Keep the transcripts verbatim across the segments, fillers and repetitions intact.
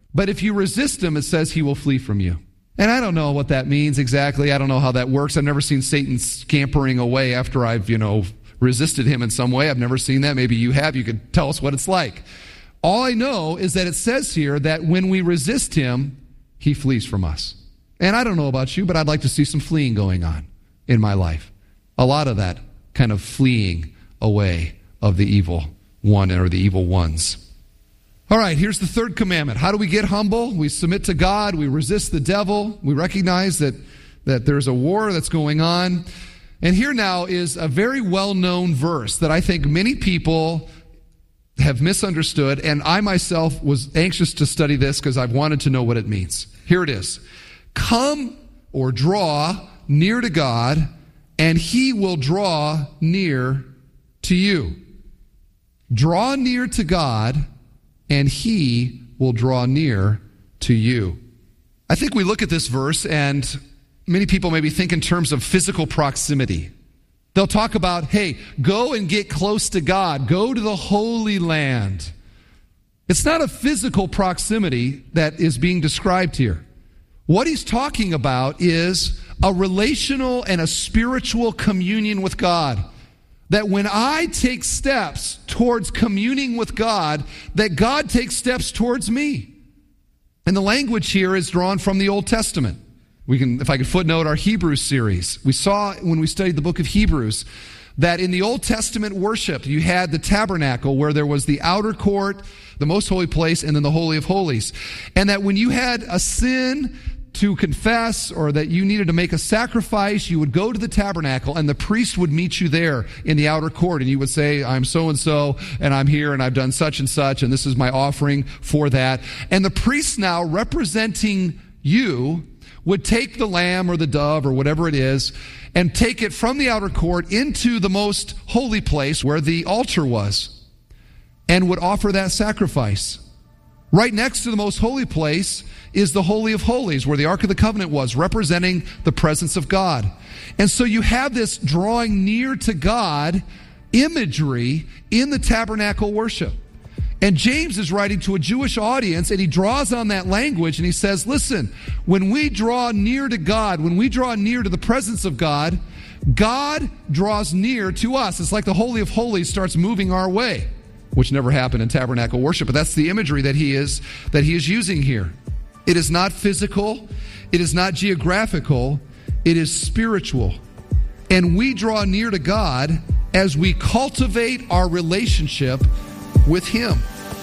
But if you resist him, it says he will flee from you. And I don't know what that means exactly. I don't know how that works. I've never seen Satan scampering away after I've, you know, resisted him in some way. I've never seen that. Maybe you have. You could tell us what it's like. All I know is that it says here that when we resist him, he flees from us. And I don't know about you, but I'd like to see some fleeing going on in my life. A lot of that kind of fleeing away of the evil one or the evil ones. All right, here's the third commandment. How do we get humble? We submit to God. We resist the devil. We recognize that, that there's a war that's going on. And here now is a very well-known verse that I think many people have misunderstood, and I myself was anxious to study this because I've wanted to know what it means. Here it is. Come or draw near to God, and he will draw near to you. Draw near to God, and he will draw near to you. I think we look at this verse, and many people maybe think in terms of physical proximity. They'll talk about, hey, go and get close to God. Go to the Holy Land. It's not a physical proximity that is being described here. What he's talking about is a relational and a spiritual communion with God. That when I take steps towards communing with God, that God takes steps towards me. And the language here is drawn from the Old Testament. We can, if I could footnote our Hebrews series. We saw when we studied the book of Hebrews that in the Old Testament worship, you had the tabernacle where there was the outer court, the most holy place, and then the Holy of Holies. And that when you had a sin to confess or that you needed to make a sacrifice, you would go to the tabernacle and the priest would meet you there in the outer court. And you would say, I'm so-and-so and I'm here and I've done such and such and this is my offering for that. And the priest now representing you would take the lamb or the dove or whatever it is and take it from the outer court into the most holy place where the altar was and would offer that sacrifice. Right next to the most holy place is the Holy of Holies, where the Ark of the Covenant was, representing the presence of God. And so you have this drawing near to God imagery in the tabernacle worship. And James is writing to a Jewish audience, and he draws on that language, and he says, listen, when we draw near to God, when we draw near to the presence of God, God draws near to us. It's like the Holy of Holies starts moving our way, which never happened in tabernacle worship, but that's the imagery that he is that he is using here. It is not physical, it is not geographical, it is spiritual. And we draw near to God as we cultivate our relationship with him.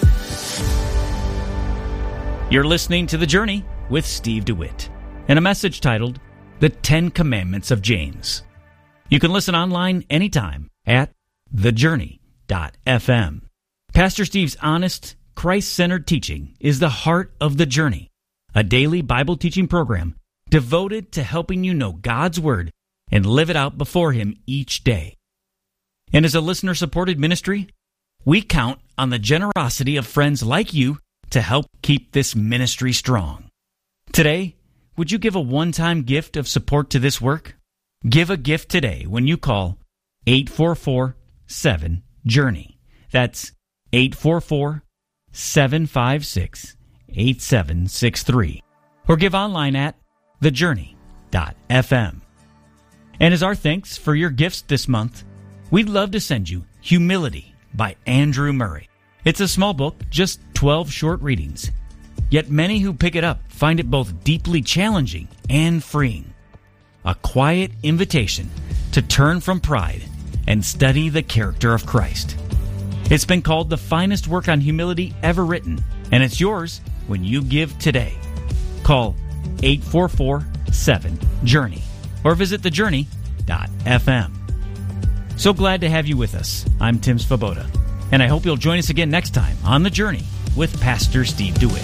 You're listening to The Journey with Steve DeWitt and a message titled The Ten Commandments of James. You can listen online anytime at the journey dot f m. Pastor Steve's honest, Christ-centered teaching is the heart of The Journey, a daily Bible teaching program devoted to helping you know God's Word and live it out before Him each day. And as a listener-supported ministry, we count on the generosity of friends like you to help keep this ministry strong. Today, would you give a one-time gift of support to this work? Give a gift today when you call eight four four, seven, journey. That's eight four four, seven five six, eight seven six three. Or give online at the journey dot f m. And as our thanks for your gifts this month, we'd love to send you Humility by Andrew Murray. It's a small book, just twelve short readings. Yet many who pick it up find it both deeply challenging and freeing. A quiet invitation to turn from pride and study the character of Christ. It's been called the finest work on humility ever written, and it's yours when you give today. Call eight four four, seven, journey or visit the journey dot f m. So glad to have you with us. I'm Tim Svoboda, and I hope you'll join us again next time on The Journey with Pastor Steve DeWitt.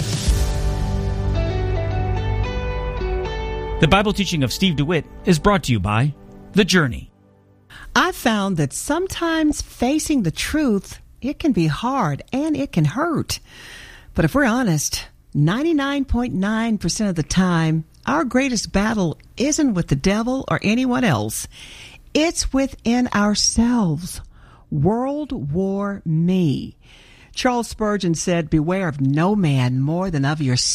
The Bible teaching of Steve DeWitt is brought to you by The Journey. I've found that sometimes facing the truth, it can be hard and it can hurt. But if we're honest, ninety-nine point nine percent of the time, our greatest battle isn't with the devil or anyone else. It's within ourselves. World War Me. Charles Spurgeon said, beware of no man more than of yourself.